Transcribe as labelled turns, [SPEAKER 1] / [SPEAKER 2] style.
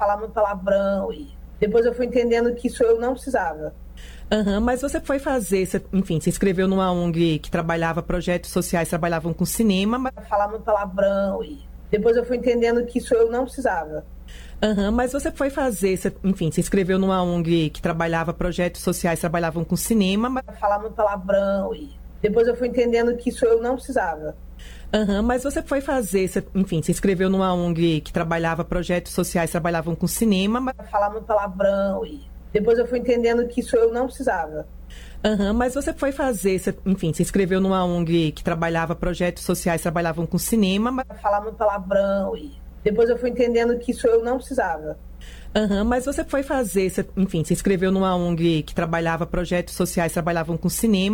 [SPEAKER 1] falar muito palavrão e depois eu fui entendendo que isso eu não precisava.
[SPEAKER 2] Mas você foi fazer, enfim, se inscreveu numa ONG que trabalhava projetos sociais, trabalhavam com cinema.
[SPEAKER 1] Falar muito palavrão e depois eu fui entendendo que isso eu não precisava.
[SPEAKER 2] Mas você foi fazer, enfim, se inscreveu numa ONG que trabalhava projetos sociais, trabalhavam com cinema.
[SPEAKER 1] Falar muito palavrão e depois eu fui entendendo que isso eu não precisava.
[SPEAKER 2] Mas você foi fazer, enfim, se inscreveu numa ONG que trabalhava projetos sociais, trabalhavam com cinema.
[SPEAKER 1] Falar muito palavrão e depois eu fui entendendo que isso eu não precisava.
[SPEAKER 2] Mas você foi fazer, enfim, se inscreveu numa ONG que trabalhava projetos sociais, trabalhavam com cinema.
[SPEAKER 1] Falar muito palavrão e depois eu fui entendendo que isso eu não precisava.
[SPEAKER 2] Mas você foi fazer, enfim, se inscreveu numa ONG que trabalhava projetos sociais, trabalhavam com cinema.